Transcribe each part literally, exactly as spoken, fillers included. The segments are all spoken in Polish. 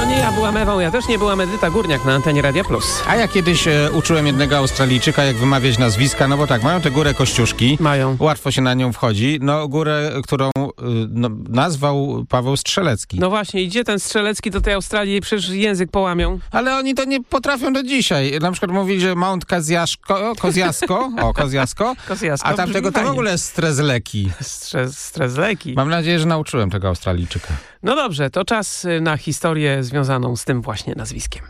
nie ja byłam Ewą, ja też nie byłam Edyta Górniak na antenie Radia Plus. A ja kiedyś e, uczyłem jednego Australijczyka, jak wymawiać nazwiska, no bo tak, mają tę górę Kościuszki. Mają. Łatwo się na nią wchodzi. No górę, którą y, no, nazwał Paweł Strzelecki. No właśnie, idzie ten Strzelecki do tej Australii i przecież język połamią. Ale oni to nie potrafią do dzisiaj. Na przykład mówili, że Mount Kozjaszko, Kozjasko, o, Kozjasko, Kozjasko, a tamtego to w ogóle Strezleki. Stres, Strezleki. Mam nadzieję, że nauczyłem tego Australijczyka. No dobrze, to czas na historię związaną z tym właśnie nazwiskiem.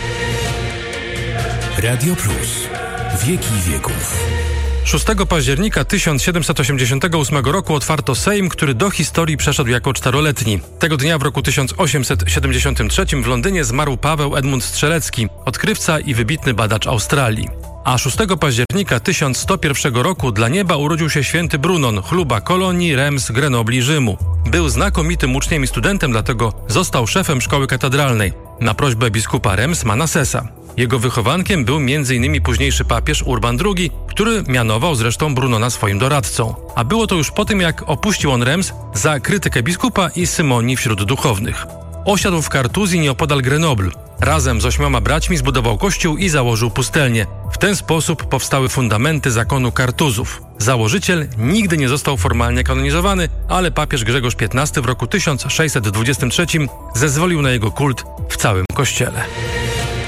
Radio Plus. Wieki wieków. szóstego października tysiąc siedemset osiemdziesiątego ósmego roku otwarto Sejm, który do historii przeszedł jako czteroletni. Tego dnia w roku tysiąc osiemset siedemdziesiątym trzecim w Londynie zmarł Paweł Edmund Strzelecki, odkrywca i wybitny badacz Australii. A szóstego października tysiąc sto pierwszego roku dla nieba urodził się święty Brunon, chluba Kolonii, Reims, Grenobli, Rzymu. Był znakomitym uczniem i studentem, dlatego został szefem szkoły katedralnej na prośbę biskupa Reims Manassesa. Jego wychowankiem był między innymi późniejszy papież Urban drugi, który mianował zresztą Brunona swoim doradcą. A było to już po tym, jak opuścił on Reims za krytykę biskupa i symonii wśród duchownych. Osiadł w Kartuzji nieopodal Grenoble. Razem z ośmioma braćmi zbudował kościół i założył pustelnię. W ten sposób powstały fundamenty zakonu Kartuzów. Założyciel nigdy nie został formalnie kanonizowany, ale papież Grzegorz piętnasty w roku tysiąc sześćset dwudziestym trzecim zezwolił na jego kult w całym kościele.